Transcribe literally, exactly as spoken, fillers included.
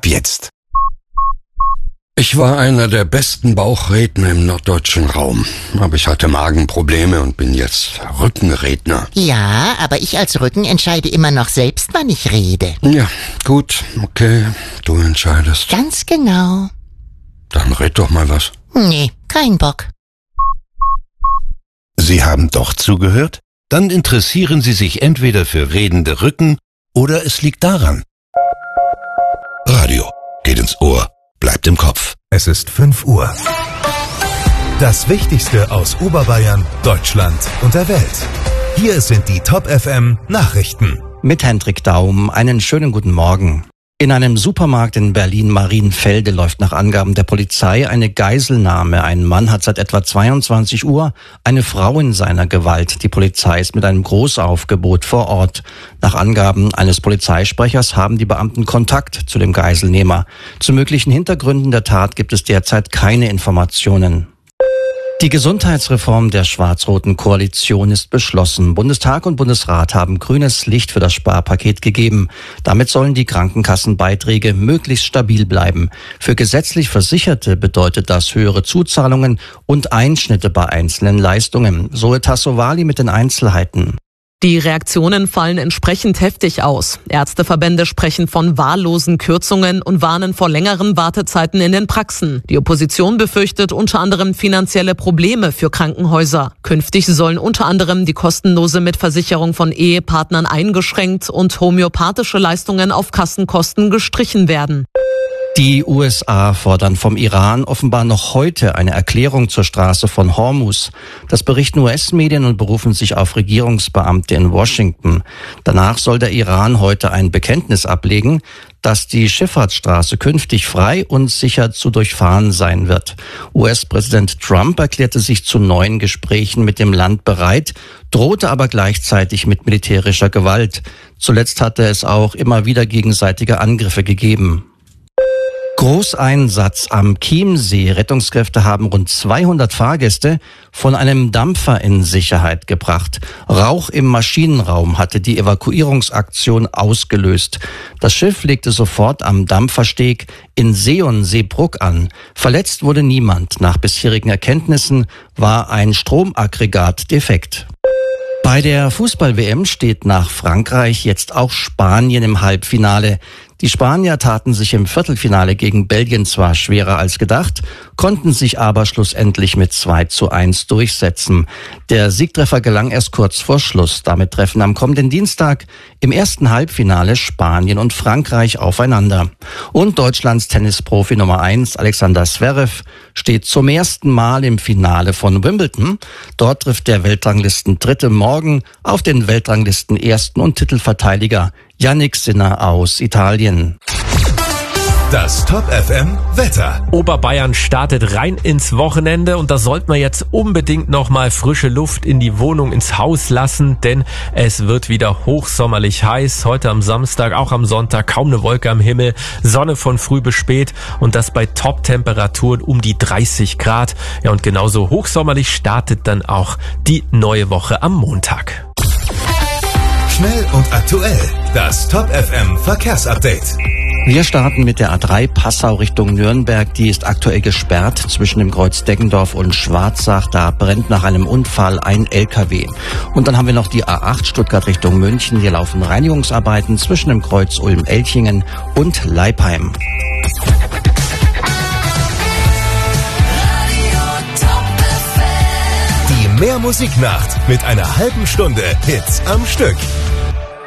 Ab jetzt. Ich war einer der besten Bauchredner im norddeutschen Raum, aber ich hatte Magenprobleme und bin jetzt Rückenredner. Ja, aber ich als Rücken entscheide immer noch selbst, wann ich rede. Ja, gut, okay, du entscheidest. Ganz genau. Dann red doch mal was. Nee, kein Bock. Sie haben doch zugehört? Dann interessieren Sie sich entweder für redende Rücken oder es liegt daran. Radio geht ins Ohr, bleibt im Kopf. Es ist fünf Uhr. Das Wichtigste aus Oberbayern, Deutschland und der Welt. Hier sind die Top F M Nachrichten. Mit Hendrik Daum, einen schönen guten Morgen. In einem Supermarkt in Berlin-Marienfelde läuft nach Angaben der Polizei eine Geiselnahme. Ein Mann hat seit etwa zweiundzwanzig Uhr eine Frau in seiner Gewalt. Die Polizei ist mit einem Großaufgebot vor Ort. Nach Angaben eines Polizeisprechers haben die Beamten Kontakt zu dem Geiselnehmer. Zu möglichen Hintergründen der Tat gibt es derzeit keine Informationen. Die Gesundheitsreform der schwarz-roten Koalition ist beschlossen. Bundestag und Bundesrat haben grünes Licht für das Sparpaket gegeben. Damit sollen die Krankenkassenbeiträge möglichst stabil bleiben. Für gesetzlich Versicherte bedeutet das höhere Zuzahlungen und Einschnitte bei einzelnen Leistungen. Zoe Tassovali mit den Einzelheiten. Die Reaktionen fallen entsprechend heftig aus. Ärzteverbände sprechen von wahllosen Kürzungen und warnen vor längeren Wartezeiten in den Praxen. Die Opposition befürchtet unter anderem finanzielle Probleme für Krankenhäuser. Künftig sollen unter anderem die kostenlose Mitversicherung von Ehepartnern eingeschränkt und homöopathische Leistungen auf Kassenkosten gestrichen werden. Die U S A fordern vom Iran offenbar noch heute eine Erklärung zur Straße von Hormuz. Das berichten U S-Medien und berufen sich auf Regierungsbeamte in Washington. Danach soll der Iran heute ein Bekenntnis ablegen, dass die Schifffahrtsstraße künftig frei und sicher zu durchfahren sein wird. U S-Präsident Trump erklärte sich zu neuen Gesprächen mit dem Land bereit, drohte aber gleichzeitig mit militärischer Gewalt. Zuletzt hatte es auch immer wieder gegenseitige Angriffe gegeben. Großeinsatz am Chiemsee. Rettungskräfte haben rund zweihundert Fahrgäste von einem Dampfer in Sicherheit gebracht. Rauch im Maschinenraum hatte die Evakuierungsaktion ausgelöst. Das Schiff legte sofort am Dampfersteg in Seeon-Seebruck an. Verletzt wurde niemand. Nach bisherigen Erkenntnissen war ein Stromaggregat defekt. Bei der Fußball-W M steht nach Frankreich jetzt auch Spanien im Halbfinale. Die Spanier taten sich im Viertelfinale gegen Belgien zwar schwerer als gedacht, konnten sich aber schlussendlich mit zwei zu eins durchsetzen. Der Siegtreffer gelang erst kurz vor Schluss. Damit treffen am kommenden Dienstag im ersten Halbfinale Spanien und Frankreich aufeinander. Und Deutschlands Tennisprofi Nummer eins, Alexander Zverev, steht zum ersten Mal im Finale von Wimbledon. Dort trifft der Weltranglisten-Dritte morgen auf den Weltranglisten-Ersten und Titelverteidiger Jannik Sinner aus Italien. Das Top F M Wetter. Oberbayern startet rein ins Wochenende und da sollten wir jetzt unbedingt nochmal frische Luft in die Wohnung, ins Haus lassen, denn es wird wieder hochsommerlich heiß. Heute am Samstag, auch am Sonntag, kaum eine Wolke am Himmel, Sonne von früh bis spät und das bei Top-Temperaturen um die dreißig Grad. Ja, und genauso hochsommerlich startet dann auch die neue Woche am Montag. Schnell und aktuell. Das Top F M Verkehrsupdate. Wir starten mit der A drei Passau Richtung Nürnberg. Die ist aktuell gesperrt zwischen dem Kreuz Deggendorf und Schwarzach. Da brennt nach einem Unfall ein L K W. Und dann haben wir noch die A acht Stuttgart Richtung München. Hier laufen Reinigungsarbeiten zwischen dem Kreuz Ulm-Elchingen und Leipheim. Die Mehrmusiknacht mit einer halben Stunde Hits am Stück.